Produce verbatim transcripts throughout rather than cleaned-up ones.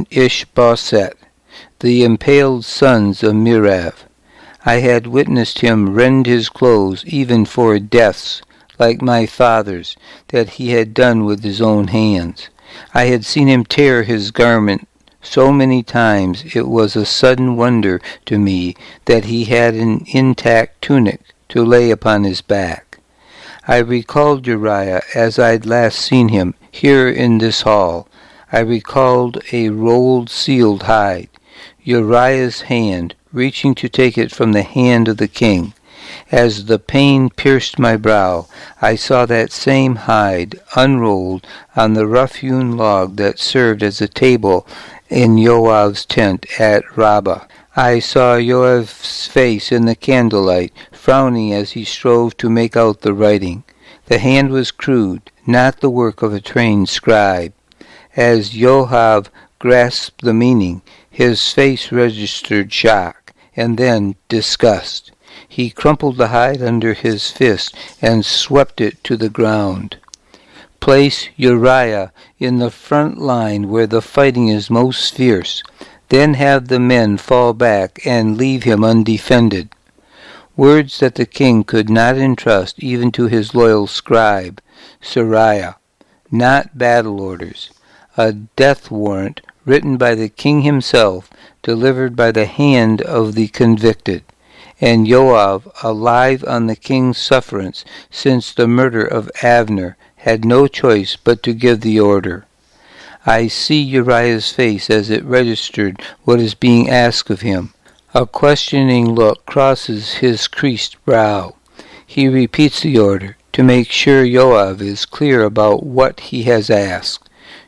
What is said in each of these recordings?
Ishbosheth, the impaled sons of Merav. I had witnessed him rend his clothes even for deaths, like my father's, that he had done with his own hands. I had seen him tear his garment so many times it was a sudden wonder to me that he had an intact tunic to lay upon his back. I recalled Uriah as I'd last seen him here in this hall. I recalled a rolled sealed hide, Uriah's hand reaching to take it from the hand of the king. As the pain pierced my brow, I saw that same hide unrolled on the rough-hewn log that served as a table in Joab's tent at Rabbah. I saw Joab's face in the candlelight, frowning as he strove to make out the writing. The hand was crude, not the work of a trained scribe. As Joab grasped the meaning, his face registered shock, and then disgust. He crumpled the hide under his fist and swept it to the ground. Place Uriah in the front line where the fighting is most fierce. Then have the men fall back and leave him undefended. Words that the king could not entrust even to his loyal scribe, Seraiah. Not battle orders. A death warrant written by the king himself, delivered by the hand of the convicted. And Joab, alive on the king's sufferance since the murder of Abner, had no choice but to give the order. I see Uriah's face as it registered what is being asked of him. A questioning look crosses his creased brow. He repeats the order, to make sure Joab is clear about what he has asked.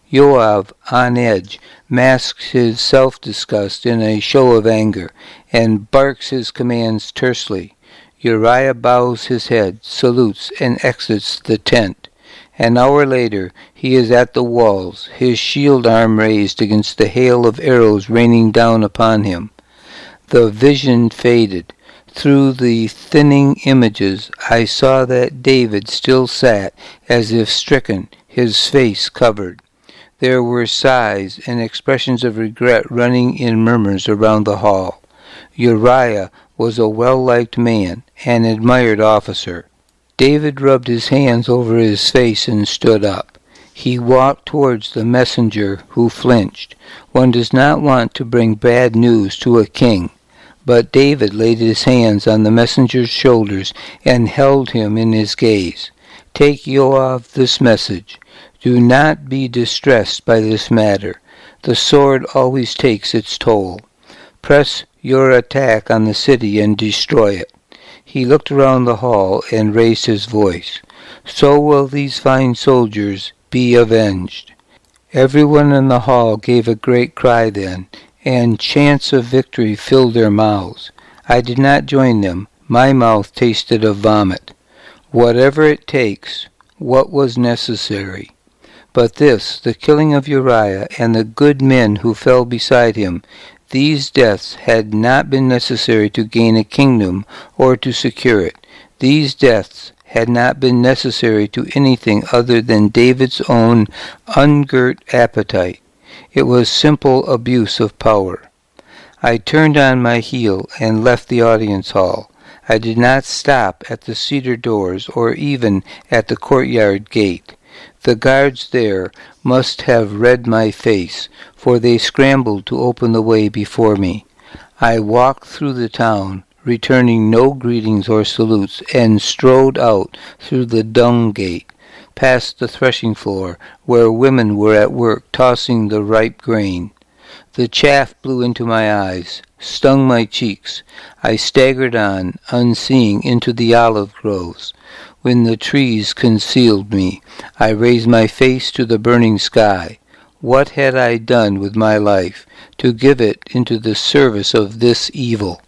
Joab, on edge, masks his self-disgust in a show of anger, and barks his commands tersely. Uriah bows his head, salutes, and exits the tent. An hour later, he is at the walls, his shield arm raised against the hail of arrows raining down upon him. The vision faded. Through the thinning images, I saw that David still sat as if stricken, his face covered. There were sighs and expressions of regret running in murmurs around the hall. Uriah was a well-liked man, an admired officer. David rubbed his hands over his face and stood up. He walked towards the messenger, who flinched. One does not want to bring bad news to a king. But David laid his hands on the messenger's shoulders and held him in his gaze. Take Joab this message. Do not be distressed by this matter. The sword always takes its toll. Press your attack on the city and destroy it. He looked around the hall and raised his voice. So will these fine soldiers be avenged. Everyone in the hall gave a great cry then, and chants of victory filled their mouths. I did not join them. My mouth tasted of vomit. Whatever it takes, what was necessary. But this, the killing of Uriah and the good men who fell beside him, these deaths had not been necessary to gain a kingdom or to secure it. These deaths had not been necessary to anything other than David's own ungirt appetite. It was simple abuse of power. I turned on my heel and left the audience hall. I did not stop at the cedar doors or even at the courtyard gate. The guards there must have read my face, for they scrambled to open the way before me. I walked through the town, returning no greetings or salutes, and strode out through the dung gate, past the threshing floor, where women were at work tossing the ripe grain. The chaff blew into my eyes, stung my cheeks. I staggered on, unseeing, into the olive groves. When the trees concealed me, I raised my face to the burning sky. What had I done with my life to give it into the service of this evil?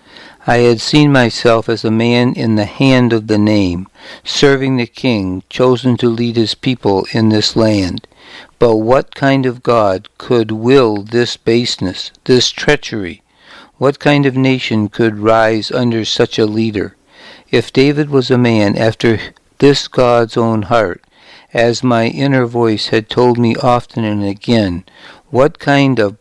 I had seen myself as a man in the hand of the name, serving the king chosen to lead his people in this land. But what kind of God could will this baseness, this treachery? What kind of nation could rise under such a leader? If David was a man after this God's own heart, as my inner voice had told me often and again, what kind of